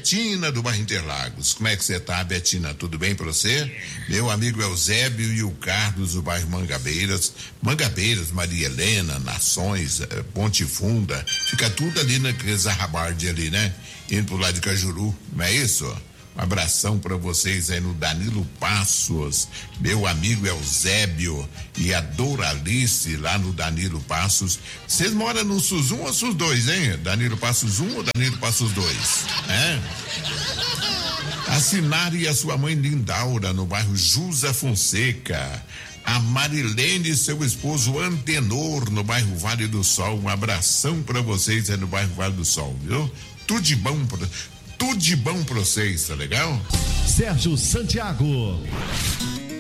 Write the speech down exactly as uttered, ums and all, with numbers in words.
Betina do bairro Interlagos. Como é que você tá, Betina? Tudo bem pra você? Meu amigo Eusébio e o Carlos do bairro Mangabeiras. Mangabeiras, Maria Helena, Nações, Ponte Funda. Fica tudo ali naqueles arrabarde ali, né? Indo pro lado de Cajuru, não é isso? Um abração para vocês aí no Danilo Passos, meu amigo Eusébio e a Doralice lá no Danilo Passos. Vocês moram no SUS um ou SUS dois, hein? Danilo Passos um ou Danilo Passos dois? É? A Sinara e a sua mãe Lindaura no bairro Jusa Fonseca. A Marilene e seu esposo Antenor no bairro Vale do Sol. Um abração para vocês aí no bairro Vale do Sol, viu? Tudo de bom pra, tudo de bom pra vocês, tá legal? Sérgio Santiago.